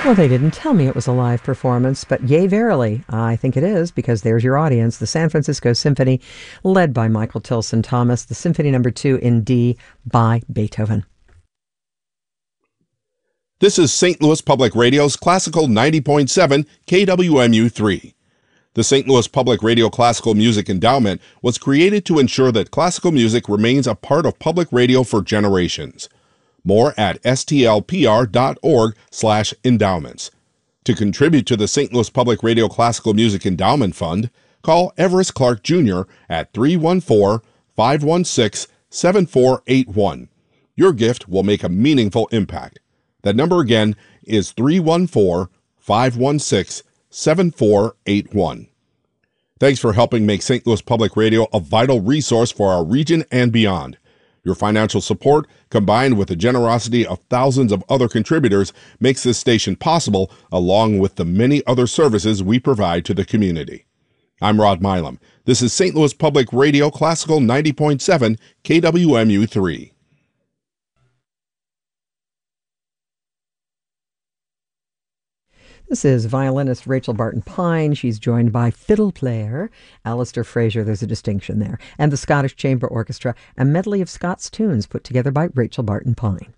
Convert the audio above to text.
Well, they didn't tell me it was a live performance, but yea, verily, I think it is, because there's your audience, the San Francisco Symphony, led by Michael Tilson Thomas, the Symphony No. 2 in D by Beethoven. This is St. Louis Public Radio's Classical 90.7 KWMU3. The St. Louis Public Radio Classical Music Endowment was created to ensure that classical music remains a part of public radio for generations. More at stlpr.org/endowments. To contribute to the St. Louis Public Radio Classical Music Endowment Fund, call Everest Clark Jr. at 314-516-7481. Your gift will make a meaningful impact. That number again is 314-516-7481. Thanks for helping make St. Louis Public Radio a vital resource for our region and beyond. Your financial support, combined with the generosity of thousands of other contributors, makes this station possible, along with the many other services we provide to the community. I'm Rod Milam. This is St. Louis Public Radio Classical 90.7 KWMU3. This is violinist Rachel Barton Pine. She's joined by fiddle player Alistair Fraser. There's a distinction there. And the Scottish Chamber Orchestra, a medley of Scots tunes put together by Rachel Barton Pine.